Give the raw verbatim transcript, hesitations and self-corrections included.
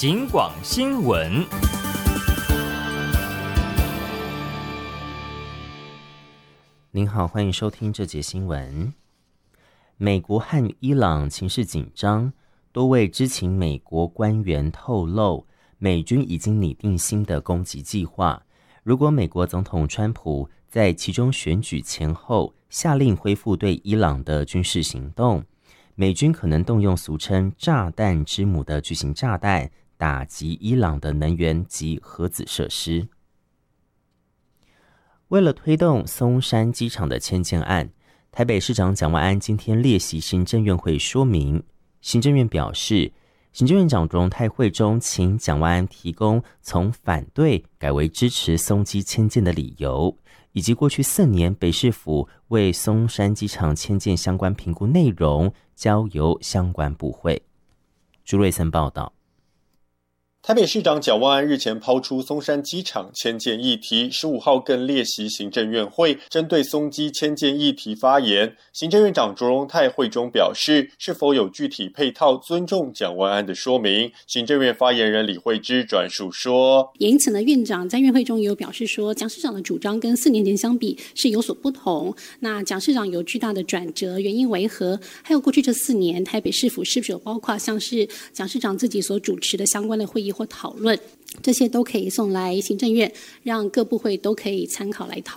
警广新闻。 您好，欢迎收听这节新闻。美国和伊朗情势紧张，多位知情美国官员透露，美军已经拟定新的攻击计划。如果美国总统川普在其中选举前后下令恢复对伊朗的军事行动，美军可能动用俗称炸弹之母的巨型炸弹，打击伊朗的能源及核子设施。为了推动松山机场的迁建案，台北市长蒋万安今天列席行政院会说明。行政院表示，行政院长荣泰会中请蒋万安提供从反对改为支持松基迁建的理由，以及过去四年北市府为松山机场迁建相关评估内容，交由相关部会。朱瑞森报道。 台北市长蒋万安日前抛出松山机场迁建议题，十五号更列席行政院会，针对松基迁建议题发言。行政院长卓荣泰会中表示，是否有具体配套，尊重蒋万安的说明。行政院发言人李惠芝转述说， 也因此呢，院长在院会中也有表示说，蒋市长的主张跟四年前相比是有所不同。那蒋市长有巨大的转折，原因为何？还有过去这四年，台北市府是不是有包括像是蒋市长自己所主持的相关的会议或讨论，这些都可以送来行政院，让各部会都可以参考来讨论。